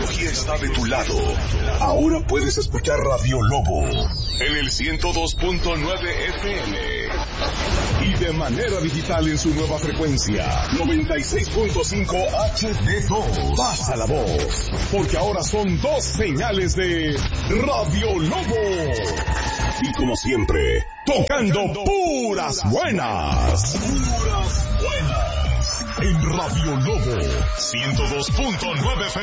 tecnología está de tu lado. Ahora puedes escuchar Radio Lobo en el 102.9 FM y de manera digital en su nueva frecuencia 96.5 HD2. Pasa la voz, porque ahora son 2 señales de Radio Lobo. Y como siempre, tocando puras buenas. Puras buenas. En Radio Lobo 102.9 FM.